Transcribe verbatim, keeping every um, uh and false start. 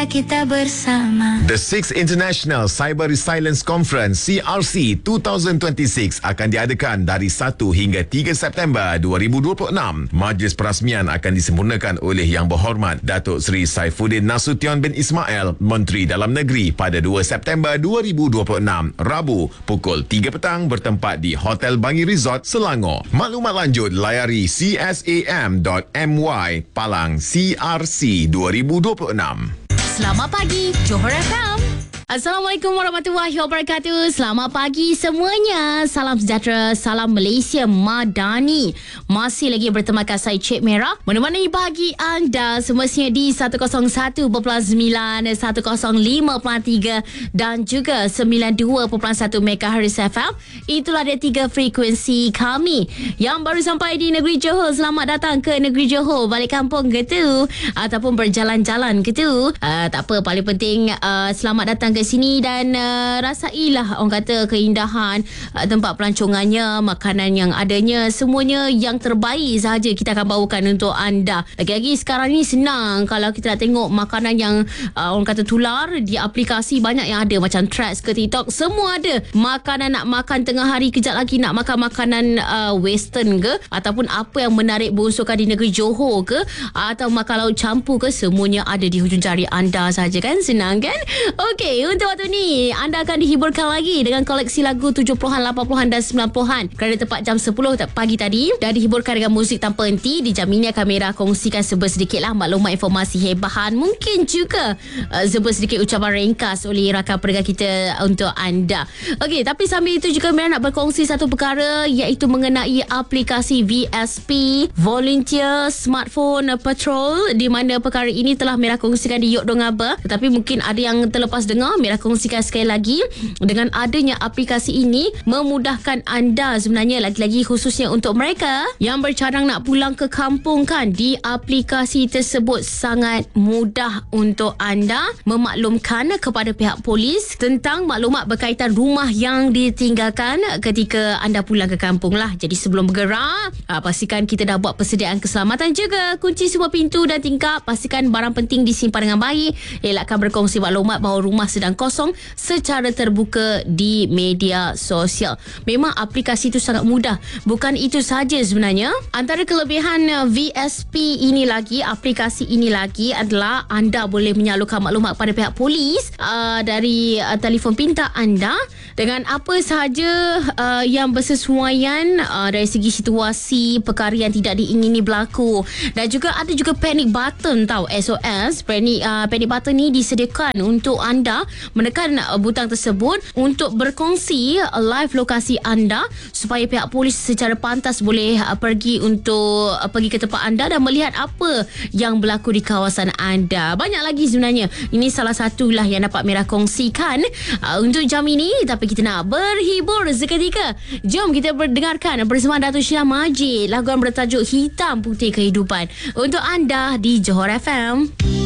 Kita bersama. The sixth International Cyber Resilience Conference C R C dua ribu dua puluh enam akan diadakan dari satu hingga tiga September dua ribu dua puluh enam. Majlis perasmian akan disempurnakan oleh Yang Berhormat Datuk Seri Saifuddin Nasution bin Ismail, Menteri Dalam Negeri, pada dua September dua ribu dua puluh enam, Rabu, pukul tiga petang, bertempat di Hotel Bangi Resort, Selangor. Maklumat lanjut layari c s a m dot m y palang C R C dua ribu dua puluh enam. Selamat pagi, Johor F M. Assalamualaikum warahmatullahi wabarakatuh. Selamat pagi semuanya. Salam sejahtera, salam Malaysia Madani. Masih lagi bertemakan saya Cik Merah, menemani pagi anda semestinya di seratus satu perpuluhan sembilan, seratus lima perpuluhan tiga dan juga sembilan puluh dua perpuluhan satu megahertz F M. Itulah dia tiga frekuensi kami. Yang baru sampai di negeri Johor, selamat datang ke negeri Johor. Balik kampung ke tu ataupun berjalan-jalan ke tu, uh, tak apa, paling penting uh, selamat datang ke sini dan uh, rasailah orang kata keindahan uh, tempat pelancongannya, makanan yang adanya, semuanya yang terbaik sahaja kita akan bawakan untuk anda. Lagi-lagi sekarang ni senang kalau kita nak tengok makanan yang uh, orang kata tular di aplikasi, banyak yang ada macam Threads ke TikTok, semua ada. Makanan nak makan tengah hari, kejap lagi nak makan makanan uh, western ke ataupun apa yang menarik berunsurkan di negeri Johor ke, atau makan laut campur ke, semuanya ada di hujung jari anda sahaja kan. Senang kan? Okey, untuk waktu ni anda akan dihiburkan lagi dengan koleksi lagu tujuh puluhan, lapan puluhan dan sembilan puluhan. Kerana tepat jam sepuluh pagi tadi dah dihiburkan dengan muzik tanpa henti. Di jam ini akan Merah kongsikan sebersedikitlah maklumat, informasi hebahan, mungkin juga uh, sebersedikit ucapan ringkas oleh rakan perenggan kita untuk anda. Okey, tapi sambil itu juga Merah nak berkongsi satu perkara, iaitu mengenai aplikasi V S P, Volunteer Smartphone Patrol, di mana perkara ini telah Merah kongsikan di Yok Dong Aba, tetapi mungkin ada yang terlepas dengar. Merah kongsikan sekali lagi, dengan adanya aplikasi ini memudahkan anda sebenarnya, lagi-lagi khususnya untuk mereka yang bercadang nak pulang ke kampung kan. Di aplikasi tersebut sangat mudah untuk anda memaklumkan kepada pihak polis tentang maklumat berkaitan rumah yang ditinggalkan ketika anda pulang ke kampung lah. Jadi sebelum bergerak, pastikan kita dah buat persediaan keselamatan juga, kunci semua pintu dan tingkap, pastikan barang penting disimpan dengan baik, elakkan berkongsi maklumat bahawa rumah sedang kosong secara terbuka di media sosial. Memang aplikasi itu sangat mudah. Bukan itu sahaja sebenarnya, antara kelebihan V S P ini lagi, aplikasi ini lagi adalah anda boleh menyalurkan maklumat kepada pihak polis uh, dari uh, telefon pintar anda dengan apa sahaja uh, yang bersesuaian uh, dari segi situasi perkara yang tidak diingini berlaku. Dan juga ada juga panic button tau, S O S. Panic, uh, panic button ni disediakan untuk anda menekan butang tersebut untuk berkongsi live lokasi anda supaya pihak polis secara pantas boleh pergi untuk pergi ke tempat anda dan melihat apa yang berlaku di kawasan anda. Banyak lagi sebenarnya. Ini salah satulah yang dapat Merah kongsikan uh, untuk jam ini. Tapi kita nak berhibur seketika. Jom kita berdengarkan bersama Datuk Sheila Majid lagu yang bertajuk Hitam Putih Kehidupan untuk anda di Johor F M.